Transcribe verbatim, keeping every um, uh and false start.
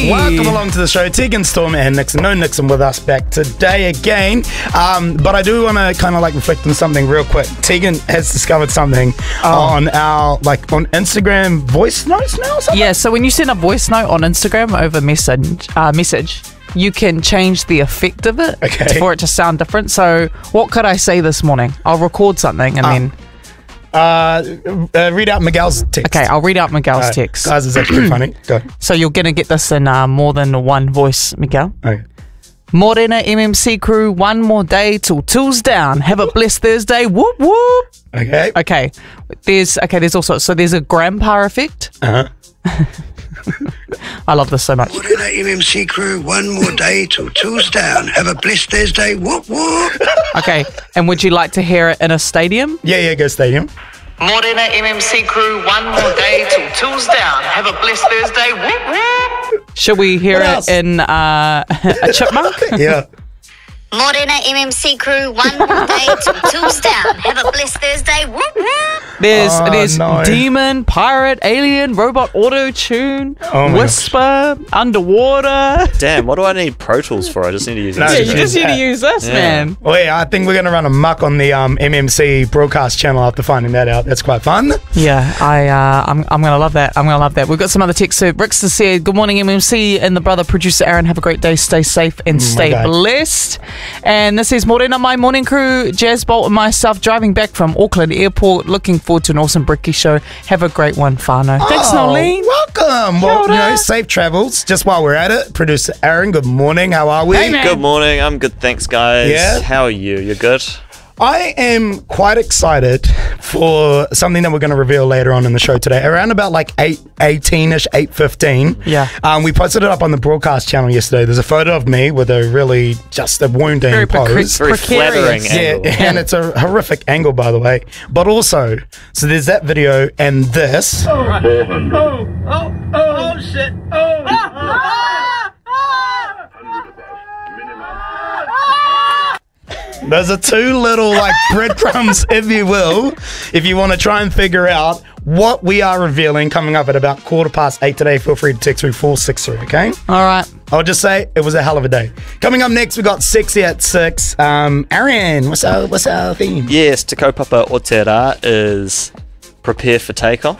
Welcome along to the show. Tegan, Storm, and Nixon. No Nixon with us back today again. Um, but I do want to kind of like reflect on something real quick. Tegan has discovered something oh. on our, like, on Instagram voice notes now or something? Yeah, so when you send a voice note on Instagram over message, uh, message, you can change the effect of it okay. for it to sound different. So what could I say this morning? I'll record something and um, then... Uh, uh, read out Miguel's text. Okay, I'll read out Miguel's right. text. Guys, it's actually funny. Go. So you're going to get this in uh, more than one voice, Miguel. Okay. Morena M M C crew, one more day till tools down. Have a blessed Thursday. Whoop, whoop. Okay. Okay. There's, okay, there's also, so there's a grandpa effect. Uh-huh. I love this so much. Morena M M C crew, one more day till tools down. Have a blessed Thursday. Whoop, whoop. Okay, and would you like to hear it in a stadium? Yeah, yeah, go stadium. Morena M M C crew, one more day till tools down. Have a blessed Thursday. Whoop, whoop. Should we hear What it else? in uh, a chipmunk? Yeah. Morena M M C crew, one more day till tools down. Have a blessed Thursday. Whoop, whoop. There's Oh, there's no. demon, pirate, alien, robot, auto tune, Oh my whisper, underwater. Damn, what do I need Pro Tools for? I just need to use No, Yeah, Instagram. you just need to use this, Yeah. man. Well, yeah, I think we're going to run a muck on the um, M M C broadcast channel after finding that out. That's quite fun. Yeah, I uh, I'm I'm gonna love that. I'm gonna love that. We've got some other texts. So Rick's said, "Good morning, M M C and the brother producer Aaron. Have a great day. Stay safe and stay God. blessed." And this is Morena, my morning crew, Jazz Bolt and myself driving back from Auckland Airport. Looking forward to an awesome Bricky show. Have a great one, Fano. Thanks, Oh, Nolene. welcome. Well, Kia you know, ora. safe travels. Just while we're at it, producer Aaron, good morning. How are we? Hey, man. Good morning. I'm good, thanks, guys. Yeah? How are you? You're good? I am quite excited for something that we're going to reveal later on in the show today. Around about like eight eighteen-ish, eight fifteen. Yeah. Um, we posted it up on the broadcast channel yesterday. There's a photo of me with a really just a wounding Very pose. precarious. Very Precarious. flattering Yeah, angle. and it's a horrific angle, by the way. But also, so there's that video and this. Those are two little like breadcrumbs, if you will, if you want to try and figure out what we are revealing coming up at about quarter past eight today. Feel free to text through four six three, okay? All right. I'll just say it was a hell of a day. Coming up next, we got Sexy at six. Um, Aaron, what's our, what's our theme? Yes, Te Kaupapa o Te Rā is prepare for takeoff.